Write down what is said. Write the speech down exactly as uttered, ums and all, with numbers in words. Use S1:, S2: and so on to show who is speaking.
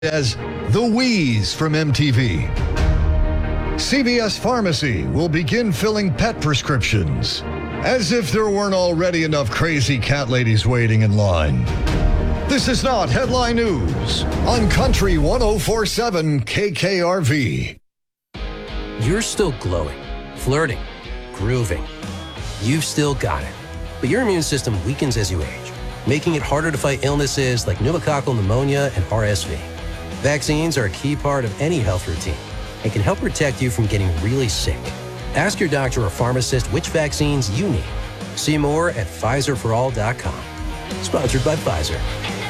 S1: as The Wheeze from M T V. C V S Pharmacy will begin filling pet prescriptions, as if there weren't already enough crazy cat ladies waiting in line. This is not headline news on Country one oh four point seven K K R V.
S2: You're still glowing, flirting, grooving. You've still got it. But your immune system weakens as you age, making it harder to fight illnesses like pneumococcal pneumonia and R S V. Vaccines are a key part of any health routine and can help protect you from getting really sick. Ask your doctor or pharmacist which vaccines you need. See more at Pfizer for all dot com. Sponsored by Pfizer.